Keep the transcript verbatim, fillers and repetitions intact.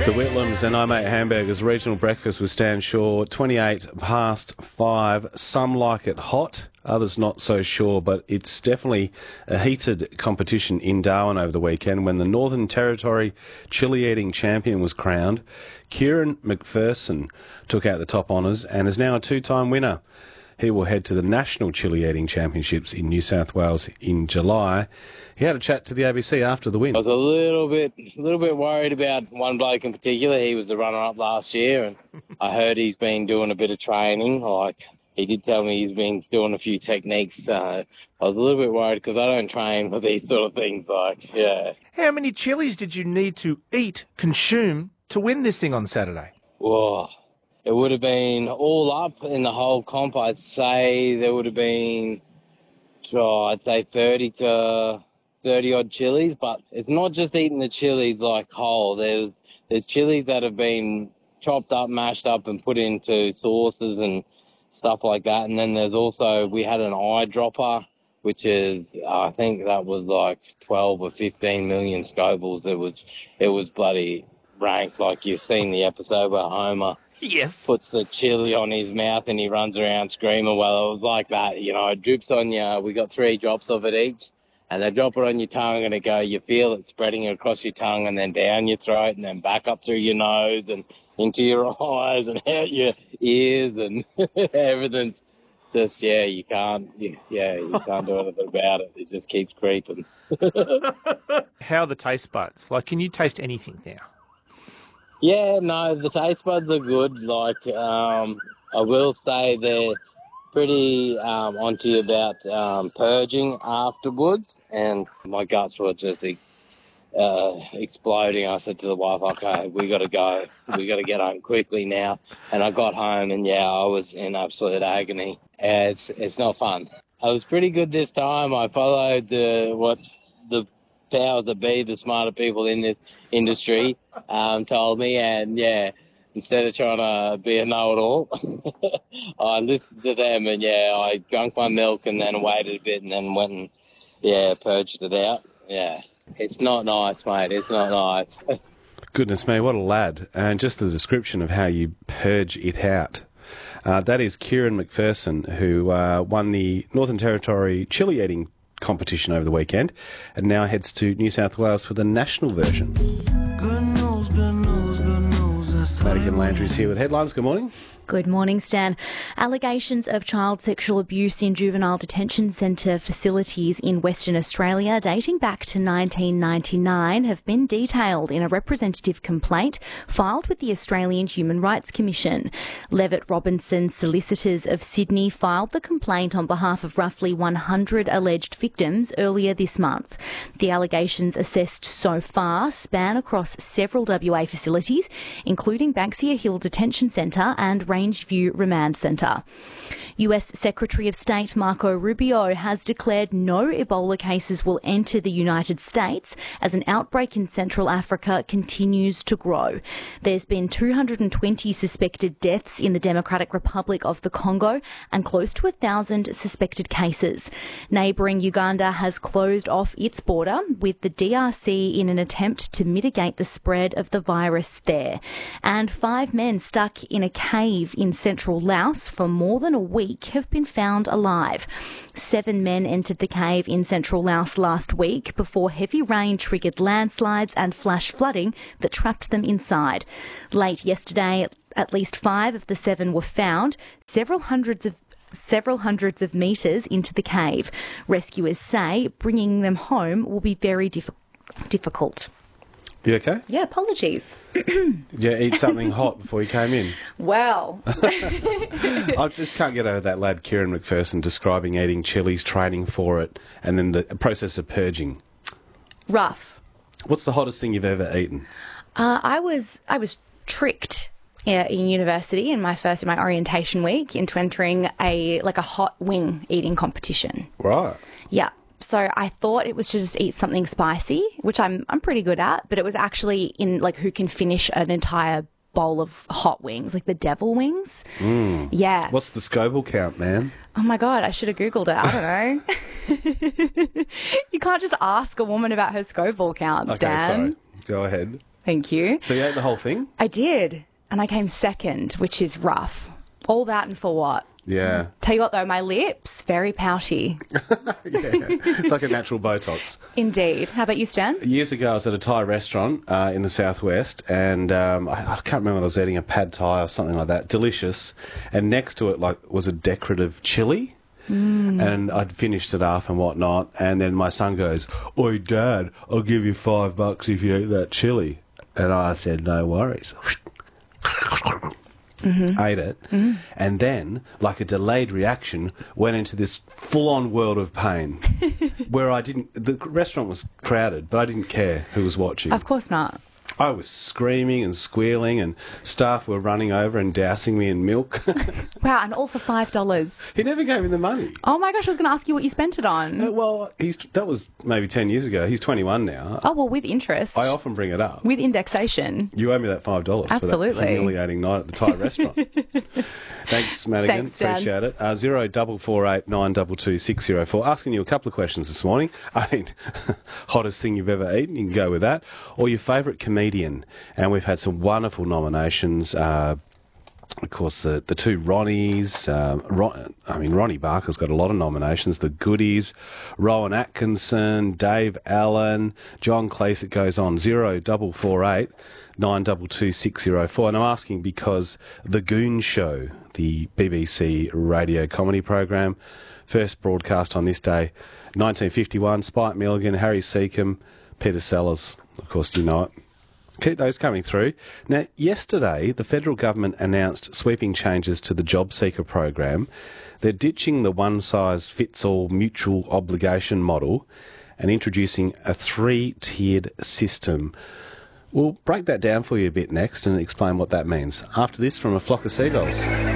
The Whitlams and I Mate Hamburgers regional breakfast with Stan Shaw, twenty-eight past five. Some like it hot, others not so sure, but it's definitely a heated competition in Darwin over the weekend when the Northern Territory chili eating champion was crowned. Kieran McPherson took out the top honours and is now a two-time winner. He will head to the National Chili Eating Championships in New South Wales in July. He had a chat to the A B C after the win. I was a little bit, a little bit worried about one bloke in particular. He was the runner-up last year, and I heard he's been doing a bit of training. Like he did tell me he's been doing a few techniques. Uh, I was a little bit worried because I don't train for these sort of things. Like, yeah. How many chilies did you need to eat, consume, to win this thing on Saturday? Whoa. It would have been all up in the whole comp. I'd say there would have been, oh, I'd say thirty to thirty odd chilies. But it's not just eating the chilies like whole. There's there's chilies that have been chopped up, mashed up, and put into sauces and stuff like that. And then there's also we had an eyedropper, which is I think that was like twelve or fifteen million Scovilles. It was it was bloody ranked, like you've seen the episode where Homer. Yes. Puts the chili on his mouth and he runs around screaming. Well, it was like that, you know, it drips on you. We got three drops of it each, and they drop it on your tongue and it go, you feel it spreading across your tongue and then down your throat and then back up through your nose and into your eyes and out your ears, and everything's just, yeah, you can't, yeah, you can't do anything about it. It just keeps creeping. How are the taste buds? Like, can you taste anything now? Yeah, no, the taste buds are good. Like, um, I will say they're pretty um, onto you about um, purging afterwards, and my guts were just uh, exploding. I said to the wife, okay, we got to go. We got to get home quickly now. And I got home, and, yeah, I was in absolute agony. Uh, it's, it's not fun. I was pretty good this time. I followed the what the powers that be, the smarter people in this industry, um, told me, and yeah, instead of trying to be a know-it-all, I listened to them, and yeah, I drank my milk and then waited a bit and then went and, yeah, purged it out. Yeah, it's not nice, mate, it's not nice. Goodness me, what a lad. And just the description of how you purge it out. Uh, that is Kieran McPherson, who uh, won the Northern Territory chili eating competition over the weekend and now heads to New South Wales for the national version. Good news, good news, good news. That's Madigan Landry's here with headlines. Good morning. Good morning, Stan. Allegations of child sexual abuse in juvenile detention centre facilities in Western Australia dating back to nineteen ninety-nine have been detailed in a representative complaint filed with the Australian Human Rights Commission. Levitt Robinson Solicitors of Sydney filed the complaint on behalf of roughly one hundred alleged victims earlier this month. The allegations assessed so far span across several W A facilities, including Banksia Hill Detention Centre and Rangeview Remand Centre. U S Secretary of State Marco Rubio has declared no Ebola cases will enter the United States as an outbreak in Central Africa continues to grow. There's been two hundred twenty suspected deaths in the Democratic Republic of the Congo and close to a thousand suspected cases. Neighbouring Uganda has closed off its border with the D R C in an attempt to mitigate the spread of the virus there. And five men stuck in a cave in central Laos for more than a week have been found alive. Seven men entered the cave in central Laos last week before heavy rain triggered landslides and flash flooding that trapped them inside. Late yesterday, at least five of the seven were found, several hundreds of several hundreds of metres into the cave. Rescuers say bringing them home will be very diff- difficult. You okay? Yeah, apologies. Yeah, eat something hot before you came in. Well. I just can't get over that lad, Kieran McPherson, describing eating chilies, training for it, and then the process of purging. Rough. What's the hottest thing you've ever eaten? Uh, I was I was tricked yeah, in university in my first in my orientation week into entering a like a hot wing eating competition. Right. Yeah. So I thought it was to just eat something spicy, which I'm I'm pretty good at, but it was actually in like who can finish an entire bowl of hot wings, like the devil wings. Mm. Yeah. What's the Scoville count, man? Oh my God, I should have Googled it. I don't know. You can't just ask a woman about her Scoville count, Okay, Stan. sorry. Go ahead. Thank you. So you ate the whole thing? I did. And I came second, which is rough. All that and for what? Yeah. Tell you what, though, my lips, very pouty. Yeah. It's like a natural Botox. Indeed. How about you, Stan? Years ago, I was at a Thai restaurant uh, in the southwest, and um, I, I can't remember what I was eating, a pad Thai or something like that. Delicious. And next to it, like, was a decorative chili. Mm. And I'd finished it up and whatnot, and then my son goes, "Oi, Dad, I'll give you five bucks if you eat that chili." And I said, "No worries." Mm-hmm. Ate it, mm-hmm. and then, like a delayed reaction, went into this full-on world of pain, where I didn't. The restaurant was crowded, but I didn't care who was watching. Of course not. I was screaming and squealing, and staff were running over and dousing me in milk. Wow, and all for five dollars. He never gave me the money. Oh my gosh, I was going to ask you what you spent it on. Uh, well, he's that was maybe ten years ago. He's twenty-one now. Oh, well, with interest. I often bring it up. With indexation. You owe me that five dollars Absolutely. For that humiliating night at the Thai restaurant. Thanks, Madigan. Thanks, Dan. Appreciate it. Uh, zero double four eight nine double two six zero four. Asking you a couple of questions this morning. I mean, hottest thing you've ever eaten. You can go with that. Or your favourite comedian. And we've had some wonderful nominations. Uh, of course, the, the two Ronnies. Uh, Ron, I mean, Ronnie Barker's got a lot of nominations. The Goodies, Rowan Atkinson, Dave Allen, John Cleese. It goes on. Zero double four eight nine double two six zero four. And I'm asking because The Goon Show, the B B C radio comedy program, first broadcast on this day, nineteen fifty-one. Spike Milligan, Harry Seacombe, Peter Sellers. Of course, you know it. Keep those coming through. Now, yesterday, the federal government announced sweeping changes to the Job Seeker program. They're ditching the one-size-fits-all mutual obligation model and introducing a three-tiered system. We'll break that down for you a bit next and explain what that means. After this, from A Flock of Seagulls.